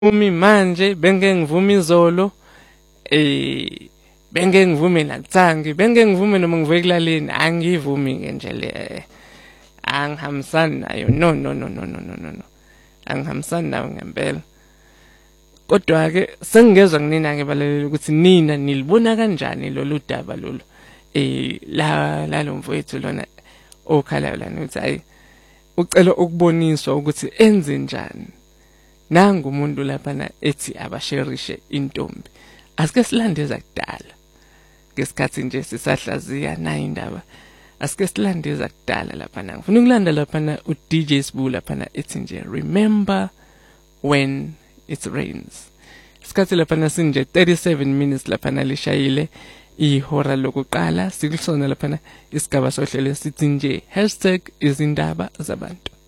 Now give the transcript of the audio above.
Umi manje bengeke ngivume izolo bengeke ngivume nakuTsangi bengeke ngivume noma ngivuye ekulaleni angivumi ke nje le angihambisani nayo no angihambisani nayo ngempela kodwa ke sengingezwe kunina ke balaleli ukuthi nina nilibona kanjani lolu daba lolu la lo mfowethu lona okhalayo lana uthi hayi ucela ukuboniswa ukuthi enze njani nangu umuntu lapha ethi abasherishe intombi asike silande zakudala ngesikhathi nje sisahlaziya nayo indaba asike silande zakudala lapha ngifuna ukulanda lapha uDJ Sbu lapha ethi nje remember when it rains isikhathi lapha sinje 37 minutes lapha lishayile ihora lokuqala sikusona lapha isigaba sohlelo sithi nje #izindaba zabantu.